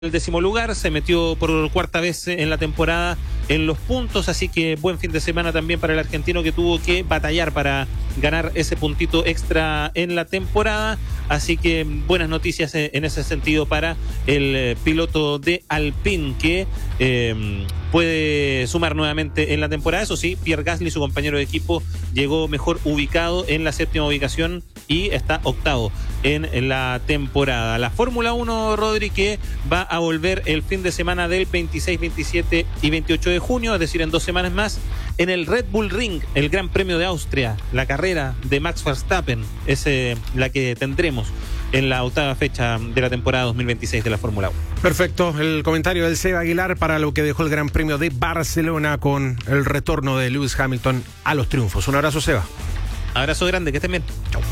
El 10º lugar, se metió por cuarta vez en la temporada en los puntos, así que buen fin de semana también para el argentino, que tuvo que batallar para ganar ese puntito extra en la temporada. Así que buenas noticias en ese sentido para el piloto de Alpine, que puede sumar nuevamente en la temporada. Eso sí, Pierre Gasly, su compañero de equipo, llegó mejor ubicado en la 7ª ubicación y está octavo en la temporada. La Fórmula 1, Rodri, que va a volver el fin de semana del 26, 27 y 28 de junio, es decir, en 2 semanas más, en el Red Bull Ring, el Gran Premio de Austria. La carrera de Max Verstappen es la que tendremos en la 8ª fecha de la temporada 2026 de la Fórmula 1. Perfecto, el comentario del Seba Aguilar para lo que dejó el Gran Premio de Barcelona con el retorno de Lewis Hamilton a los triunfos. Un abrazo, Seba. Abrazo grande, que estén bien. Chau.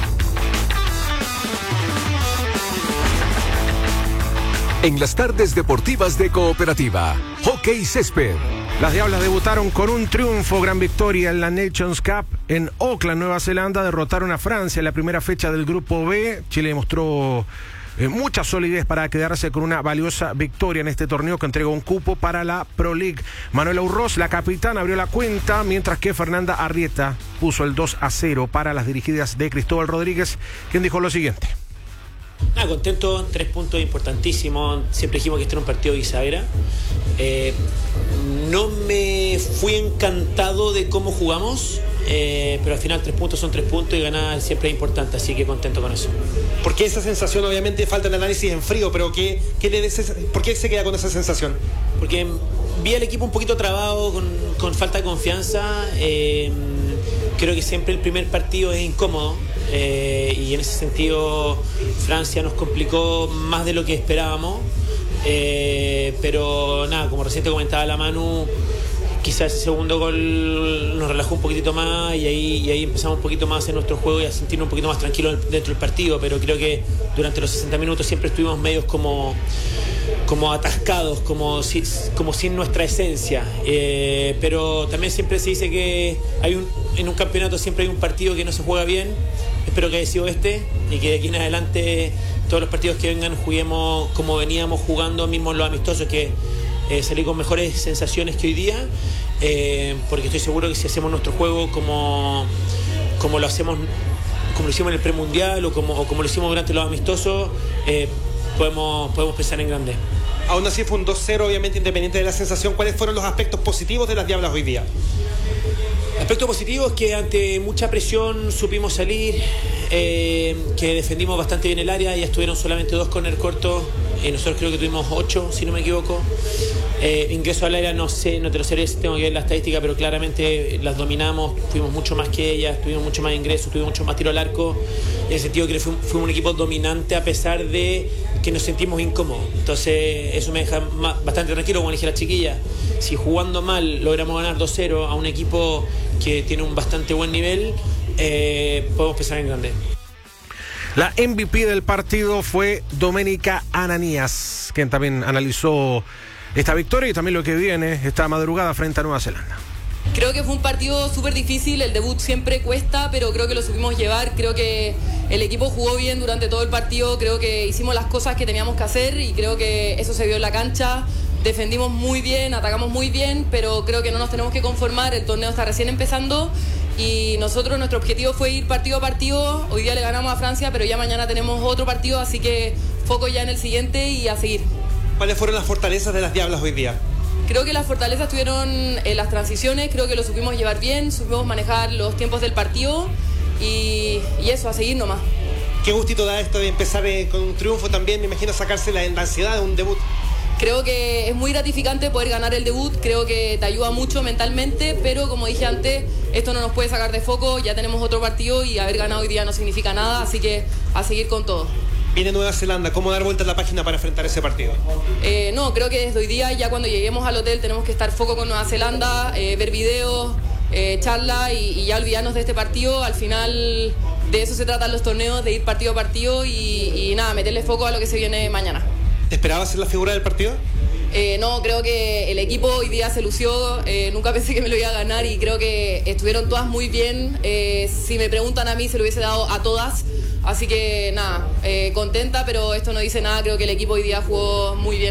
En las tardes deportivas de Cooperativa, Hockey Césped. Las Diablas debutaron con un triunfo, gran victoria en la Nations Cup en Auckland, Nueva Zelanda. Derrotaron a Francia en la primera fecha del Grupo B. Chile mostró mucha solidez para quedarse con una valiosa victoria en este torneo que entregó un cupo para la Pro League. Manuela Urroz, la capitana, abrió la cuenta, mientras que Fernanda Arrieta puso el 2-0 para las dirigidas de Cristóbal Rodríguez, quien dijo lo siguiente. Contento, 3 puntos importantísimos. Siempre dijimos que este era un partido bisagra. No me fui encantado de cómo jugamos, pero al final 3 puntos son 3 puntos y ganar siempre es importante, así que contento con eso. ¿Por qué esa sensación? Obviamente falta el análisis en frío, pero ¿por qué se queda con esa sensación? Porque vi al equipo un poquito trabado, con falta de confianza. Creo que siempre el primer partido es incómodo. Y en ese sentido Francia nos complicó más de lo que esperábamos, pero nada, como recién te comentaba la Manu, quizás ese segundo gol nos relajó un poquitito más y ahí empezamos un poquito más a hacer nuestro juego y a sentirnos un poquito más tranquilos dentro del partido. Pero creo que durante los 60 minutos siempre estuvimos medios como atascados, como sin nuestra esencia, pero también siempre se dice que en un campeonato siempre hay un partido que no se juega bien. Espero que haya sido y que de aquí en adelante todos los partidos que vengan juguemos como veníamos jugando, mismo los amistosos, que salir con mejores sensaciones que hoy día, porque estoy seguro que si hacemos nuestro juego como lo hacemos, como lo hicimos en el premundial o como lo hicimos durante los amistosos, podemos pensar en grande. Aún así fue un 2-0, obviamente, independiente de la sensación. ¿Cuáles fueron los aspectos positivos de las Diablas hoy día? El aspecto positivo es que ante mucha presión supimos salir, que defendimos bastante bien el área. Ya estuvieron solamente 2 corner cortos, nosotros creo que tuvimos 8, si no me equivoco. Ingreso al área no sé, no te lo sé, tengo que ver la estadística, pero claramente las dominamos, fuimos mucho más que ellas, tuvimos mucho más ingresos, tuvimos mucho más tiro al arco. En el sentido que fue un equipo dominante a pesar de que nos sentimos incómodos. Entonces eso me deja bastante tranquilo, como dije a la chiquilla. Si jugando mal logramos ganar 2-0 a un equipo que tiene un bastante buen nivel, podemos pensar en grande. La MVP del partido fue Doménica Ananías, quien también analizó esta victoria y también lo que viene esta madrugada frente a Nueva Zelanda. Creo que fue un partido súper difícil, el debut siempre cuesta, pero creo que lo supimos llevar. Creo que el equipo jugó bien durante todo el partido, creo que hicimos las cosas que teníamos que hacer y creo que eso se vio en la cancha. Defendimos muy bien, atacamos muy bien, pero creo que no nos tenemos que conformar, el torneo está recién empezando y nuestro objetivo fue ir partido a partido. Hoy día le ganamos a Francia, pero ya mañana tenemos otro partido, así que foco ya en el siguiente y a seguir. ¿Cuáles fueron las fortalezas de las Diablas hoy día? Creo que las fortalezas tuvieron las transiciones, creo que lo supimos llevar bien, supimos manejar los tiempos del partido y eso, a seguir nomás. Qué gustito da esto de empezar con un triunfo también, me imagino sacarse la ansiedad de un debut. Creo que es muy gratificante poder ganar el debut, creo que te ayuda mucho mentalmente, pero como dije antes, esto no nos puede sacar de foco, ya tenemos otro partido y haber ganado hoy día no significa nada, así que a seguir con todo. Viene Nueva Zelanda, ¿cómo dar vuelta a la página para enfrentar ese partido? No, creo que desde hoy día, ya cuando lleguemos al hotel, tenemos que estar foco con Nueva Zelanda, ver videos, charla y ya olvidarnos de este partido. Al final de eso se tratan los torneos, de ir partido a partido y nada, meterle foco a lo que se viene mañana. ¿Te esperabas ser la figura del partido? No, creo que el equipo hoy día se lució, nunca pensé que me lo iba a ganar y creo que estuvieron todas muy bien. Si me preguntan a mí, se lo hubiese dado a todas. Así que nada, contenta, pero esto no dice nada, creo que el equipo hoy día jugó muy bien.